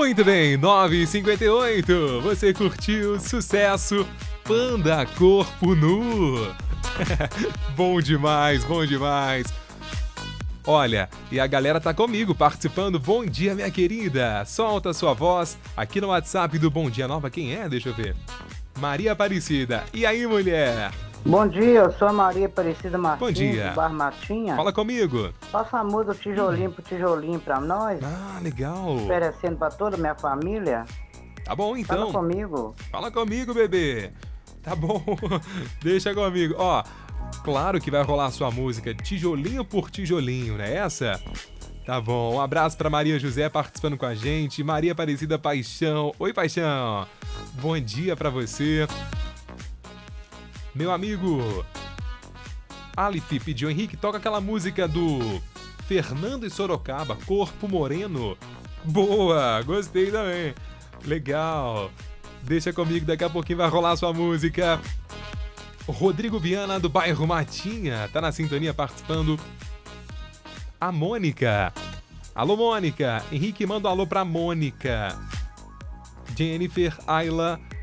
Muito bem, 9h58. Você curtiu Sucesso Panda Corpo Nu. Bom demais, bom demais. Olha, e a galera tá comigo participando. Bom dia, minha querida. Solta sua voz aqui no WhatsApp do Bom Dia Nova. Quem é? Deixa eu ver. Maria Aparecida. E aí, mulher? Bom dia, eu sou a Maria Aparecida Martins, Bom dia. do Bar Matinha. Fala comigo. Faça a música tijolinho por tijolinho pra nós, Ah, legal. oferecendo pra toda a minha família. Tá bom, então. Fala comigo. Fala comigo, bebê. Tá bom. Deixa comigo. Ó, claro que vai rolar a sua música tijolinho por tijolinho, né? Essa? Tá bom. Um abraço pra Maria José participando com a gente. Maria Aparecida Paixão. Oi, Paixão. Bom dia pra você. Meu amigo Alif pediu, Henrique, toca aquela música do Fernando e Sorocaba, Corpo Moreno. Boa, gostei também. Legal. Deixa comigo, daqui a pouquinho vai rolar a sua música. Rodrigo Viana, do bairro Matinha, tá na sintonia participando. A Mônica. Alô, Mônica. Henrique, manda um alô pra Mônica. Jennifer, Ayla,